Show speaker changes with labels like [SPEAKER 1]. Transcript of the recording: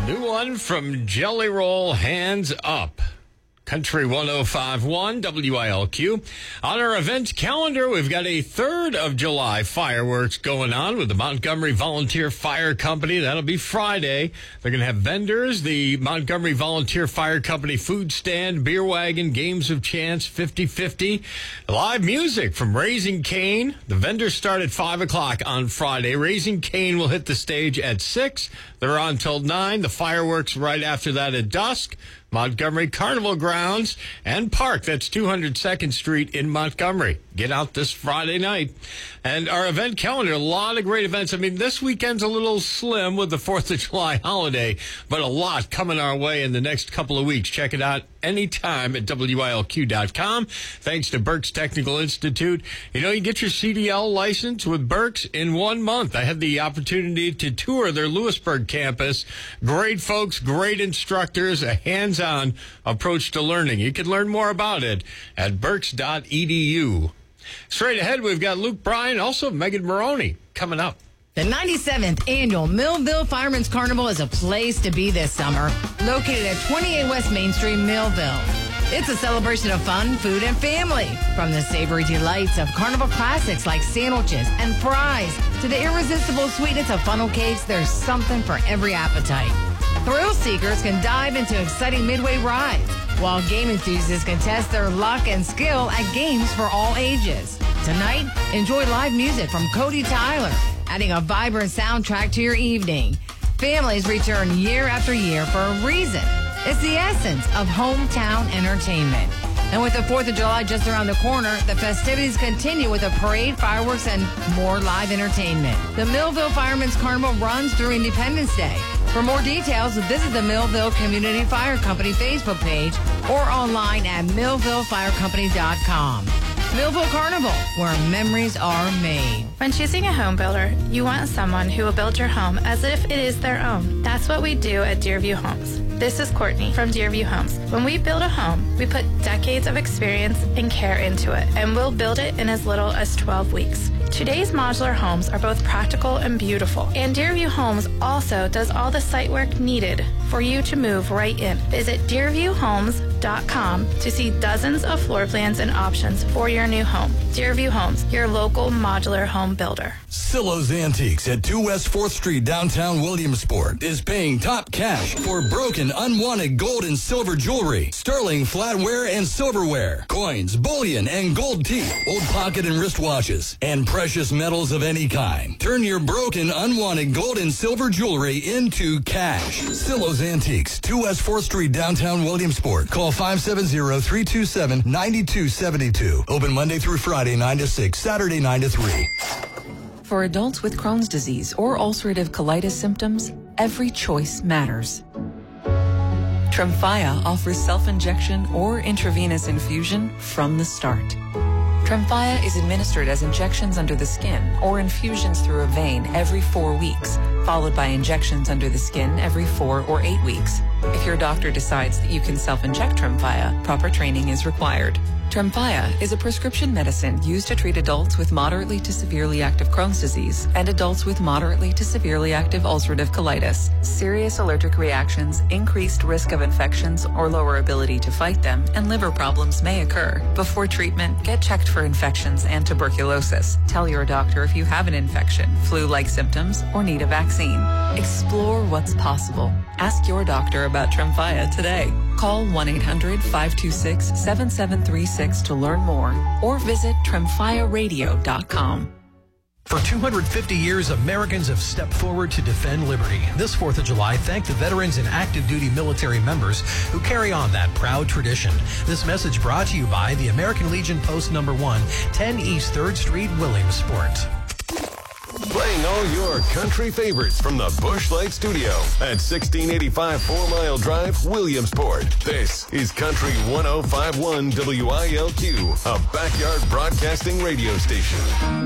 [SPEAKER 1] New one from Jelly Roll, Hands Up. Country 105.1 WILQ. On our event calendar, we've got a 3rd of July fireworks going on with the Montgomery Volunteer Fire Company. That'll be Friday. They're going to have vendors, the Montgomery Volunteer Fire Company food stand, beer wagon, games of chance, 50-50. Live music from Raising Cane. The vendors start at 5 o'clock on Friday. Raising Cane will hit the stage at 6. They're on till 9. The fireworks right after that at dusk. Montgomery Carnival Grounds and Park. That's 202nd Street in Montgomery. Get out this Friday night. And our event calendar, a lot of great events. I mean, this weekend's a little slim with the 4th of July holiday, but a lot coming our way in the next couple of weeks. Check it out anytime at WILQ.com. Thanks to Berks Technical Institute. You know, you get your CDL license with Berks in 1 month. I had the opportunity to tour their Lewisburg campus. Great folks, great instructors, a hands-on approach to learning. You can learn more about it at berks.edu. Straight ahead, we've got Luke Bryan, also Megan Maroney, coming up.
[SPEAKER 2] The 97th Annual Millville Fireman's Carnival is a place to be this summer. Located at 28 West Main Street, Millville. It's a celebration of fun, food, and family. From the savory delights of carnival classics like sandwiches and fries to the irresistible sweetness of funnel cakes, there's something for every appetite. Thrill seekers can dive into exciting midway rides, while game enthusiasts can test their luck and skill at games for all ages. Tonight, enjoy live music from Cody Tyler, adding a vibrant soundtrack to your evening. Families return year after year for a reason. It's the essence of hometown entertainment. And with the 4th of July just around the corner, the festivities continue with a parade, fireworks, and more live entertainment. The Millville Fireman's Carnival runs through Independence Day. For more details, visit the Millville Community Fire Company Facebook page or online at millvillefirecompany.com. Millville Carnival, where memories are made.
[SPEAKER 3] When choosing a home builder, you want someone who will build your home as if it is their own. That's what we do at Deerview Homes. This is Courtney from Deerview Homes. When we build a home, we put decades of experience and care into it, and we'll build it in as little as 12 weeks. Today's modular homes are both practical and beautiful, and Deerview Homes also does all the site work needed for you to move right in. Visit DeerviewHomes.com to see dozens of floor plans and options for your new home. Deerview Homes, your local modular home builder.
[SPEAKER 4] Silo's Antiques at 2 West 4th Street, downtown Williamsport, is paying top cash for broken, unwanted gold and silver jewelry, sterling flatware and silverware, coins, bullion, and gold teeth, old pocket and wristwatches, and precious metals of any kind. Turn your broken, unwanted gold and silver jewelry into cash. Silo's Antiques, 2 West 4th Street, downtown Williamsport. Call 570-327-9272. Open Monday through Friday, 9 to 6, Saturday, 9 to 3.
[SPEAKER 5] For adults with Crohn's disease or ulcerative colitis symptoms, every choice matters. Tremfya offers self-injection or intravenous infusion from the start. Tremfya is administered as injections under the skin or infusions through a vein every 4 weeks, followed by injections under the skin every 4 or 8 weeks. If your doctor decides that you can self-inject Tremfya, proper training is required. Tremfya is a prescription medicine used to treat adults with moderately to severely active Crohn's disease and adults with moderately to severely active ulcerative colitis. Serious allergic reactions, increased risk of infections or lower ability to fight them, and liver problems may occur. Before treatment, get checked for infections and tuberculosis. Tell your doctor if you have an infection, flu-like symptoms, or need a vaccine. Explore what's possible. Ask your doctor about Tremfya today. Call 1-800-526-7736 to learn more or visit TremfyaRadio.com.
[SPEAKER 6] For 250 years, Americans have stepped forward to defend liberty. This 4th of July, thank the veterans and active duty military members who carry on that proud tradition. This message brought to you by the American Legion Post No. 1, 10 East 3rd Street, Williamsport.
[SPEAKER 7] Playing all your country favorites from the Busch Light Studio at 1685 4 Mile Drive, Williamsport. This is Country 105.1 WILQ, a backyard broadcasting radio station.